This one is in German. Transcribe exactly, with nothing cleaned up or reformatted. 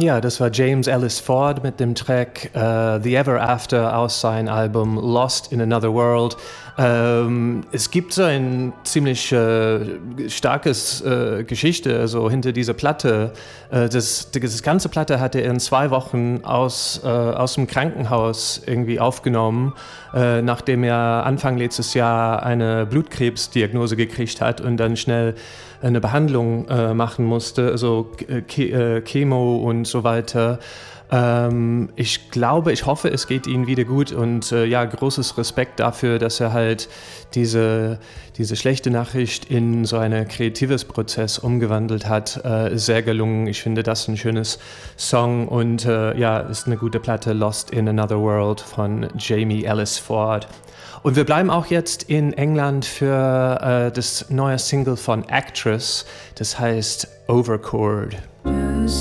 Ja, das war James Ellis Ford mit dem Track uh, The Ever After aus seinem Album Lost in Another World. Ähm, es gibt so ein ziemlich äh, starkes äh, Geschichte also hinter dieser Platte. Äh, das, das ganze Platte hat er in zwei Wochen aus, äh, aus dem Krankenhaus irgendwie aufgenommen, äh, nachdem er Anfang letztes Jahr eine Blutkrebsdiagnose gekriegt hat und dann schnell eine Behandlung äh, machen musste, also Ke- äh, Chemo und so weiter. Ähm, ich glaube, ich hoffe, es geht ihm wieder gut und äh, ja, großes Respekt dafür, dass er halt diese, diese schlechte Nachricht in so einen kreatives Prozess umgewandelt hat. Äh, ist sehr gelungen. Ich finde das ein schönes Song und äh, ja, ist eine gute Platte, Lost in Another World von Jamie Ellis Ford. Und wir bleiben auch jetzt in England für äh, das neue Single von Actress, das heißt Overchord.